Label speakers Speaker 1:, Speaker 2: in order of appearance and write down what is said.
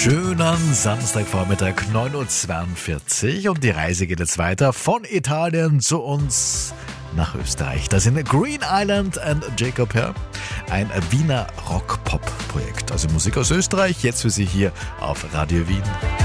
Speaker 1: Schönen Samstagvormittag, 9.42 Uhr und die Reise geht jetzt weiter von Italien zu uns nach Österreich. Da sind Green Island and Jacob Herr, ein Wiener Rock-Pop-Projekt. Also Musik aus Österreich, jetzt für Sie hier auf Radio Wien.